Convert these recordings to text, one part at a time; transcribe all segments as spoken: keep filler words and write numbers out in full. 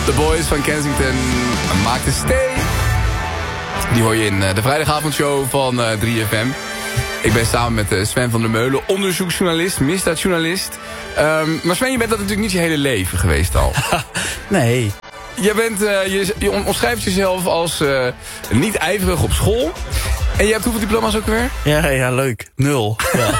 The Boys van Kensington maakte Stay. Die hoor je in de vrijdagavondshow van uh, drie F M. Ik ben samen met uh, Sven van der Meulen, onderzoeksjournalist, misdaadjournalist. Um, maar Sven, je bent dat natuurlijk niet je hele leven geweest al. Nee. Je, bent, uh, je, je omschrijft jezelf als uh, niet ijverig op school. En je hebt hoeveel diploma's ook weer? Ja, ja, leuk. Nul. Ja.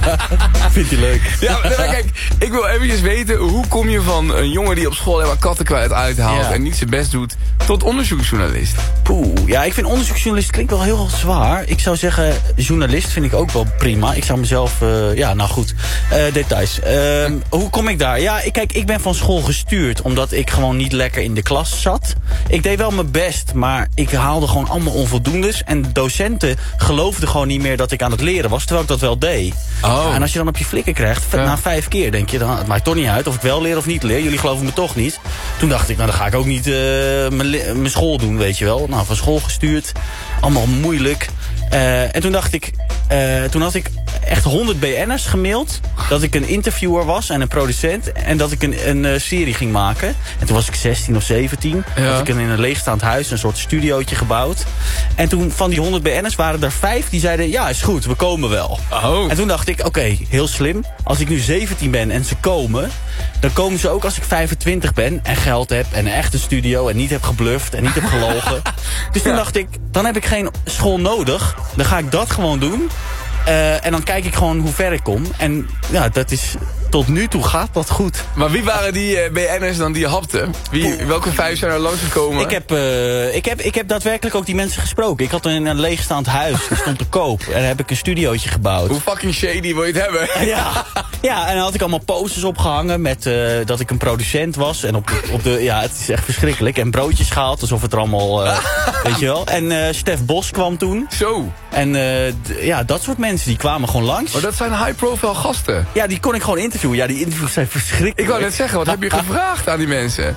Vind je leuk? Ja, maar kijk, ik wil eventjes weten, hoe kom je van een jongen die op school helemaal kattenkwijt uithaalt... Ja. en niet zijn best doet, tot onderzoeksjournalist? Poeh, ja, ik vind onderzoeksjournalist klinkt wel heel zwaar. Ik zou zeggen, journalist vind ik ook wel prima. Ik zou mezelf, uh, ja, nou goed, uh, details. Uh, hoe kom ik daar? Ja, ik, kijk, ik ben van school gestuurd, omdat ik gewoon niet lekker in de klas zat. Ik deed wel mijn best, maar ik haalde gewoon allemaal onvoldoendes. En docenten geloofden gewoon niet meer dat ik aan het leren was, terwijl ik dat wel deed. Oh. Ja, en als je dan op je flikker krijgt, ja. na vijf keer denk je, dan, het maakt toch niet uit of ik wel leer of niet leer. Jullie geloven me toch niet. Toen dacht ik, nou dan ga ik ook niet uh, mijn school doen, weet je wel. Nou, van school gestuurd, allemaal moeilijk. Uh, en toen dacht ik, uh, toen had ik echt honderd B N'ers gemaild dat ik een interviewer was en een producent en dat ik een, een uh, serie ging maken. En toen was ik zestien of zeventien. Ja. Had ik in een leegstaand huis een soort studiootje gebouwd. En toen van die honderd B N'ers waren er vijf die zeiden, ja is goed, we komen wel. Oh. En toen dacht ik, oké, okay, heel slim. Als ik nu zeventien ben en ze komen, dan komen ze ook als ik vijfentwintig ben en geld heb en een echte studio en niet heb gebluft en niet heb gelogen. Dus toen ja. dacht ik, dan heb ik geen school nodig. Dan ga ik dat gewoon doen. Uh, en dan kijk ik gewoon hoe ver ik kom. En ja, dat is... Tot nu toe gaat dat goed. Maar wie waren die uh, B N'ers dan die je hapte? Wie, welke vijf zijn er langsgekomen? Ik heb, uh, ik, heb, ik heb daadwerkelijk ook die mensen gesproken. Ik had een, een leegstaand huis, die stond te koop. En daar heb ik een studiootje gebouwd. Hoe fucking shady wil je het hebben? Ja, ja, en dan had ik allemaal posters opgehangen met uh, dat ik een producent was. En op de, op de, ja, het is echt verschrikkelijk. En broodjes gehaald, alsof het er allemaal, uh, weet je wel. En uh, Stef Bos kwam toen. Zo. En uh, d- ja, dat soort mensen, die kwamen gewoon langs. Maar dat zijn high-profile gasten. Ja, die kon ik gewoon interviewen. Ja, die interviews zijn verschrikkelijk. Ik wou net zeggen, wat heb je gevraagd aan die mensen?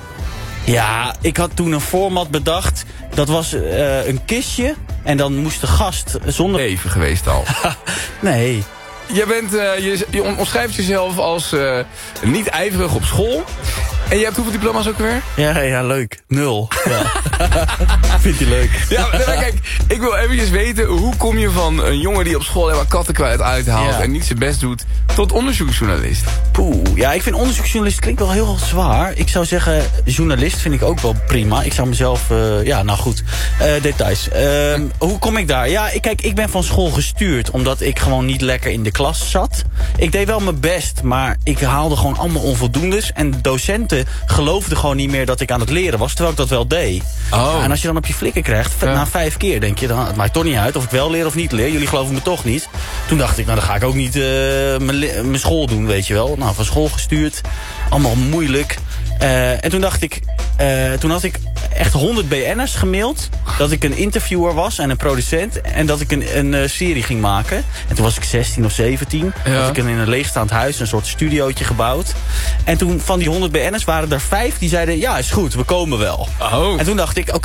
Ja, ik had toen een format bedacht. Dat was uh, een kistje. En dan moest de gast zonder... Even geweest al. Nee. Je, bent, uh, je, je omschrijft jezelf als uh, niet ijverig op school. En je hebt hoeveel diploma's ook weer? Ja, ja, leuk. Nul. Ja. Vind je leuk? Ja, maar kijk, ik wil eventjes weten, hoe kom je van een jongen die op school helemaal kattenkwijt uithaalt... Ja. en niet zijn best doet, tot onderzoeksjournalist? Poeh, ja, ik vind onderzoeksjournalist klinkt wel heel zwaar. Ik zou zeggen, journalist vind ik ook wel prima. Ik zou mezelf, uh, ja, nou goed, uh, details. Uh, hm. Hoe kom ik daar? Ja, ik, kijk, ik ben van school gestuurd, omdat ik gewoon niet lekker in de klas zat. Ik deed wel mijn best, maar ik haalde gewoon allemaal onvoldoendes. En docenten geloofden gewoon niet meer dat ik aan het leren was, terwijl ik dat wel deed. Oh. Ja, en als je dan op je flikker krijgt, ja. na vijf keer denk je, dan, het maakt toch niet uit of ik wel leer of niet leer. Jullie geloven me toch niet. Toen dacht ik, nou dan ga ik ook niet uh, mijn school doen, weet je wel. Nou, van school gestuurd, allemaal moeilijk. Uh, en toen dacht ik, uh, toen had ik echt honderd B N'ers gemaild dat ik een interviewer was en een producent en dat ik een, een uh, serie ging maken. En toen was ik zestien of zeventien. Ja. Had ik in een leegstaand huis een soort studiootje gebouwd. En toen van die honderd B N'ers waren er vijf die zeiden, ja is goed, we komen wel. Oh. En toen dacht ik, oké,